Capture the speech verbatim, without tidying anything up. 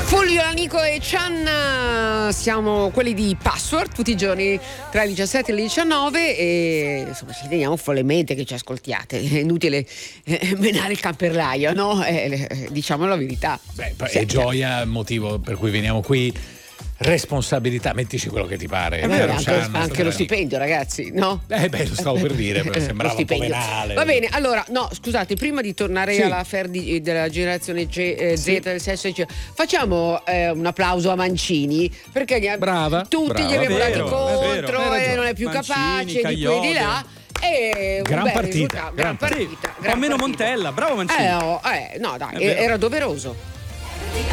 Fulvio, Anico e Cianna, siamo quelli di Password tutti i giorni tra i diciassette e le diciannove e insomma ci teniamo follemente che ci ascoltiate, è inutile eh, menare il camperlaio, no? Eh, eh, diciamo la verità. Beh, sì, è gioia, motivo per cui veniamo qui. Responsabilità, mettici quello che ti pare. Eh beh, anche, Cianna, anche lo stipendio, ragazzi, no? Eh beh, lo stavo per dire, però sembrava un po' penale. Va bene, allora, no, scusate, prima di tornare sì. all'affair di, della generazione G, eh, Z sì. del sesso, facciamo eh, un applauso a Mancini, perché gli, brava, tutti brava. gli abbiamo vero, dati contro e non è più Mancini, capace, Cagliode. di qui e di là. E gran un partita, gran partita, sì, gran un po' meno partita. Montella, bravo Mancini. Eh, oh, eh, no dai, era doveroso.